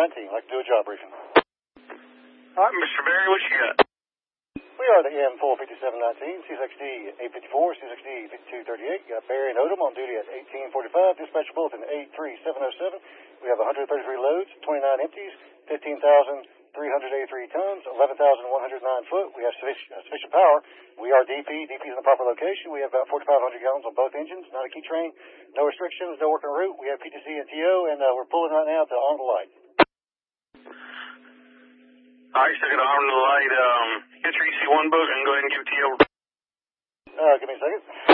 5719. Like to do a job briefing. All right, Mr. Berry, what you got? We are the M45719, C6D 854, C6D 5238. Got Barry and Odom on duty at 1845. Dispatch bulletin 83707. We have 133 loads, 29 empties, 15,383 tons, 11,109 foot. We have sufficient power. We are DP. DP is in the proper location. We have about 4,500 gallons on both engines. Not a key train. No restrictions. No working route. We have PTC and TO, and we're pulling right now to on the light. All right, so get on the light. Get your EC1 book and go ahead and give TO. Give me a second.